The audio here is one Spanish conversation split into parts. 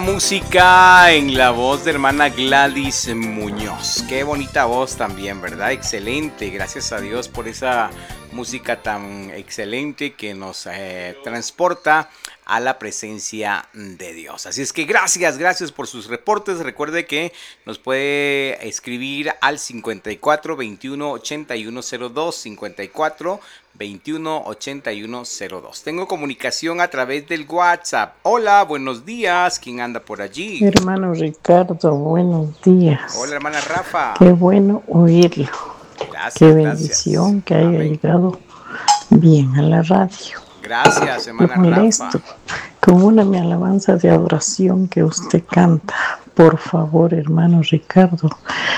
música en la voz de hermana Gladys Muñoz. Qué bonita voz también, ¿verdad? Excelente. Gracias a Dios por esa música tan excelente que nos transporta a la presencia de Dios. Así es que gracias por sus reportes. Recuerde que nos puede escribir al 54 21 81 02, 54 21 81 02. Tengo comunicación a través del WhatsApp. Hola, buenos días. ¿Quién anda por allí? Hermano Ricardo, buenos días. Hola, hermana Rafa. Qué bueno oírlo. Qué Gracias. bendición que haya Amén. llegado bien a la radio. Gracias, Lo hermana molesto Rafa. con una mi alabanza de adoración que usted canta. Por favor, hermano Ricardo.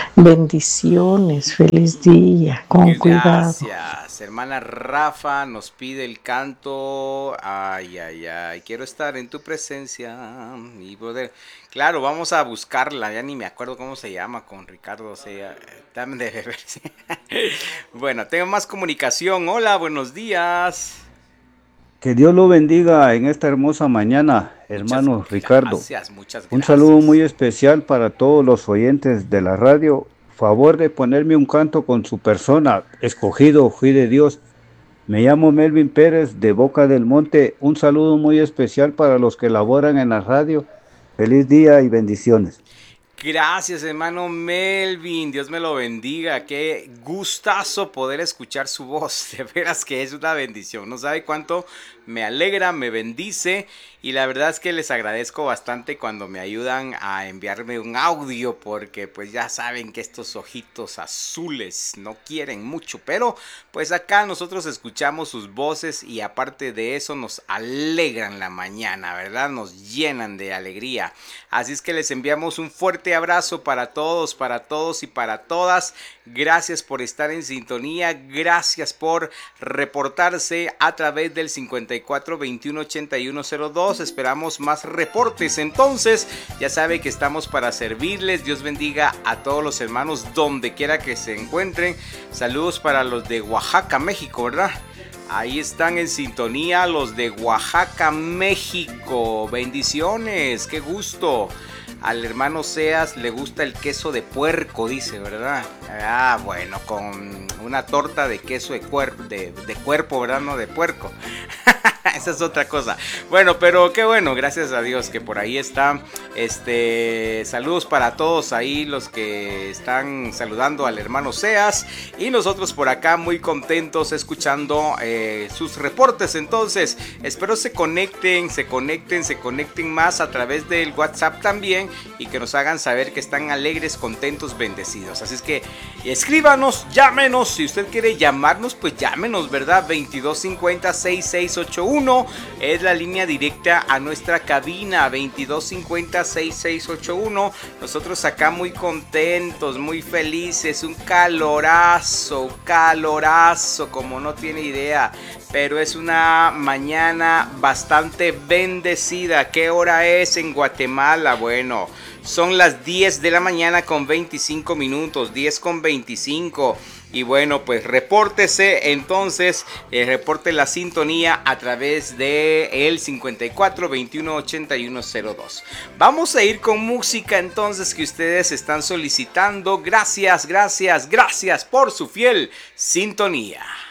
Bendiciones, feliz día, con cuidado. Gracias, hermana Rafa nos pide el canto. Ay, ay, ay, quiero estar en tu presencia y poder. Claro, vamos a buscarla, ya ni me acuerdo cómo se llama con Ricardo, o sea, dame de beber. Bueno, tengo más comunicación. Hola, buenos días. Que Dios lo bendiga en esta hermosa mañana, hermano Ricardo. Muchas Un saludo gracias. muy especial para todos los oyentes de la radio. Favor de ponerme un canto con su persona. Escogido, fui de Dios. Me llamo Melvin Pérez de Boca del Monte. Un saludo muy especial para los que laboran en la radio. Feliz día y bendiciones. Gracias, hermano Melvin. Dios me lo bendiga. Qué gustazo poder escuchar su voz. De veras que es una bendición. No sabe cuánto me alegra, me bendice. Y la verdad es que les agradezco bastante cuando me ayudan a enviarme un audio. Porque pues ya saben que estos ojitos azules no quieren mucho. Pero pues acá nosotros escuchamos sus voces. Y aparte de eso nos alegran la mañana, ¿verdad? Nos llenan de alegría. Así es que les enviamos un fuerte abrazo para todos y para todas. Gracias por estar en sintonía. Gracias por reportarse a través del 54 21 81 02. Esperamos más reportes. Entonces, ya sabe que estamos para servirles. Dios bendiga a todos los hermanos donde quiera que se encuentren. Saludos para los de Oaxaca, México, ¿verdad? Ahí están en sintonía los de Oaxaca, México. Bendiciones, qué gusto. Al hermano Seas le gusta el queso de puerco, dice, ¿verdad? Ah, bueno, con una torta de queso de cuerpo, ¿verdad? No de puerco. Esa es otra cosa. Bueno, pero qué bueno, gracias a Dios que por ahí está. Saludos para todos ahí los que están saludando al hermano Seas. Y nosotros por acá muy contentos escuchando sus reportes. Entonces, espero se conecten más a través del WhatsApp también. Y que nos hagan saber que están alegres, contentos, bendecidos. Así es que escríbanos, llámenos. Si usted quiere llamarnos, pues llámenos, ¿verdad? 2250-6681 es la línea directa a nuestra cabina. 2250-6681. Nosotros acá muy contentos, muy felices. Un calorazo, como no tiene idea. Pero es una mañana bastante bendecida. ¿Qué hora es en Guatemala? Bueno, son las 10 de la mañana con 25 minutos, 10 con 25. Y bueno, pues repórtese entonces, reporte la sintonía a través de el 54 21 81 02. Vamos a ir con música entonces que ustedes están solicitando. Gracias por su fiel sintonía.